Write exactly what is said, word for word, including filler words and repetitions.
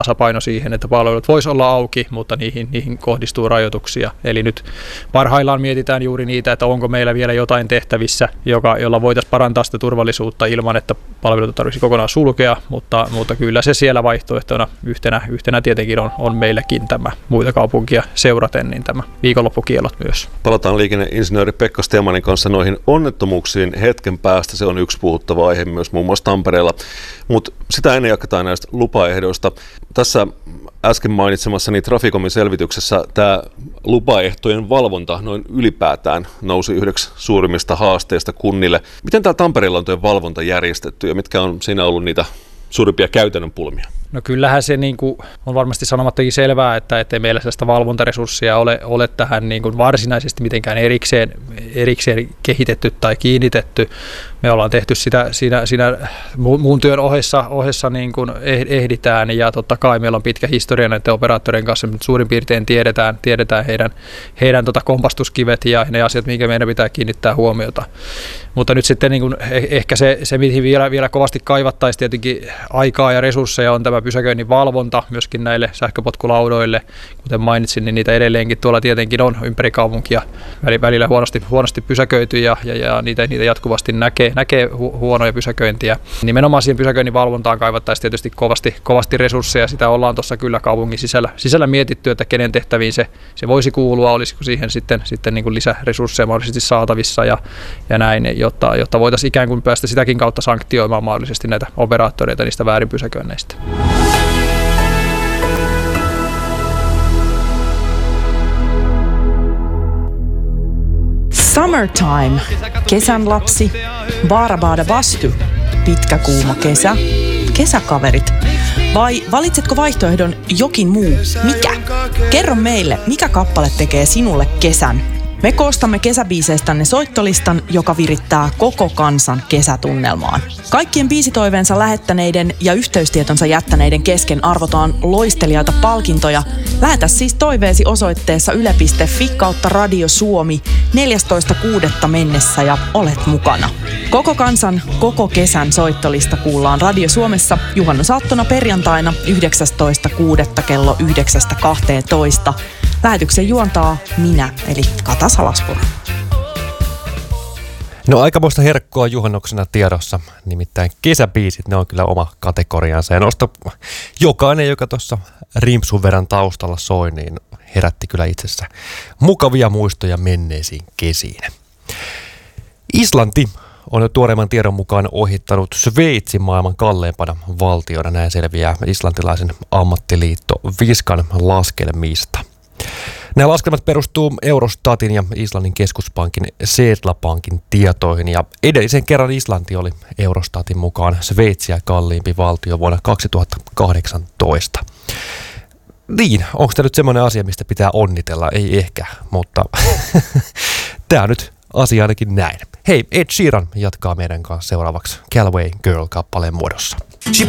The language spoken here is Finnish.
tasapaino siihen, että palvelut voisi olla auki, mutta niihin, niihin kohdistuu rajoituksia. Eli nyt parhaillaan mietitään juuri niitä, että onko meillä vielä jotain tehtävissä, joka, jolla voitaisiin parantaa sitä turvallisuutta ilman, että palveluita tarvitsisi kokonaan sulkea, mutta, mutta kyllä se siellä vaihtoehtona yhtenä, yhtenä tietenkin on, on meilläkin tämä muita kaupunkia seuraten, niin tämä viikonloppukiellot myös. Palataan liikenneinsinööri Pekka Stenmanin kanssa noihin onnettomuuksiin hetken päästä. Se on yksi puhuttava aihe myös muun muassa Tampereella, mutta sitä ennen jatketaan näistä lupaehdoista. Tässä äsken mainitsemassani Traficomin selvityksessä tämä lupaehtojen valvonta noin ylipäätään nousi yhdeksi suurimmista haasteista kunnille. Miten täällä Tampereella on tuo valvonta järjestetty ja mitkä on siinä ollut niitä suurimpia käytännön pulmia? No kyllähän se niin kuin on varmasti sanomattakin selvää, että ettei meillä sellaista valvontaresurssia ole, ole tähän niin kuin varsinaisesti mitenkään erikseen, erikseen kehitetty tai kiinnitetty. Me ollaan tehty sitä siinä, siinä muun työn ohessa, ohessa niin kuin ehditään ja totta kai meillä on pitkä historia näiden operaattorien kanssa, mutta suurin piirtein tiedetään, tiedetään heidän, heidän tota kompastuskivet ja ne asiat, minkä meidän pitää kiinnittää huomiota. Mutta nyt sitten niin kuin ehkä se, se mihin vielä, vielä kovasti kaivattaisiin tietenkin aikaa ja resursseja on tämä pysäköinnin valvonta myöskin näille sähköpotkulaudoille. Kuten mainitsin, niin niitä edelleenkin tuolla tietenkin on ympäri kaupunkia välillä huonosti, huonosti pysäköity ja, ja, ja niitä, niitä jatkuvasti näkee, näkee hu, huonoja pysäköintiä. Nimenomaan siihen pysäköinnin valvontaan kaivattaisiin tietysti kovasti, kovasti resursseja. Sitä ollaan tuossa kyllä kaupungin sisällä, sisällä mietitty, että kenen tehtäviin se, se voisi kuulua, olisiko siihen sitten, sitten niin kuin lisäresursseja mahdollisesti saatavissa ja, ja näin, jotta, jotta voitaisiin ikään kuin päästä sitäkin kautta sanktioimaan mahdollisesti näitä operaattoreita niistä väärin pysäköinneistä. Summertime, kesän lapsi, baarabaada vastu, pitkä kuuma kesä, kesäkaverit. Vai valitsetko vaihtoehdon jokin muu? Mikä? Kerro meille, mikä kappale tekee sinulle kesän. Me koostamme kesäbiiseistänne soittolistan, joka virittää koko kansan kesätunnelmaan. Kaikkien biisitoiveensa lähettäneiden ja yhteystietonsa jättäneiden kesken arvotaan loistelijaita palkintoja. Lähetä siis toiveesi osoitteessa yle piste fi kautta Radio Suomi neljästoista kuudetta mennessä ja olet mukana. Koko kansan, koko kesän soittolista kuullaan Radio Suomessa juhannusaattona perjantaina yhdeksästoista kuudetta kello yhdeksästä kahteentoista. Lähetyksen juontaa minä, eli Kata Salaspuro. No aikamoista herkkoa juhannuksena tiedossa, nimittäin kesäbiisit, ne on kyllä oma kategoriansa. Ja noista jokainen, joka tuossa rimpsun verran taustalla soi, niin herätti kyllä itsessä mukavia muistoja menneisiin kesiin. Islanti on jo tuoreimman tiedon mukaan ohittanut Sveitsin maailman kalleimpana valtiona, näin selviää islantilaisen ammattiliitto Viskan laskelmista. Nämä laskelmat perustuu Eurostatin ja Islannin keskuspankin Seðlabankin tietoihin ja edellisen kerran Islanti oli Eurostatin mukaan Sveitsiä kalliimpi valtio vuonna kaksituhattakahdeksantoista. Niin, onko tämä nyt semmoinen asia, mistä pitää onnitella? Ei ehkä, mutta tämä on nyt asia ainakin näin. Hei, Ed Sheeran jatkaa meidän kanssa seuraavaksi Galway Girl-kappaleen muodossa.